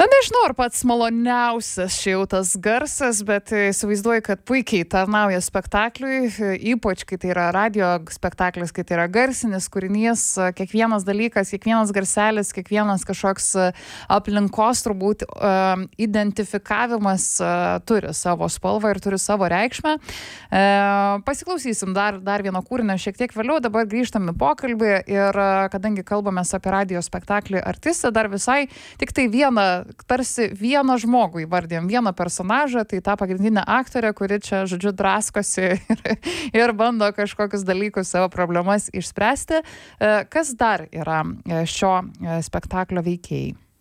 nežinau, ar pats maloniausias šiautas garsas, bet įsivaizduoju, kad puikiai tarnauja spektakliui, ypač kai tai yra radio spektaklis, kai tai yra garsinis kūrinys, kiekvienas dalykas, kiekvienas garselis, kiekvienas kažkoks aplinkos turbūt identifikavimas turi savo spalvą ir turi savo reikšmę. Pasiklausysim dar vieno kūrinio šiek tiek vėliau, dabar grįžtam į pokalbį ir kadangi kalbamės apie radio spektaklį Artistė, dar visai tik tai tarsi vieną žmogų įvardėm, vieną personažą, tai tą pagrindinę aktorę, kuri čia, žodžiu, draskosi ir bando kažkokius dalykus, savo problemas išspręsti. Kas dar yra šio spektaklio veikėjai?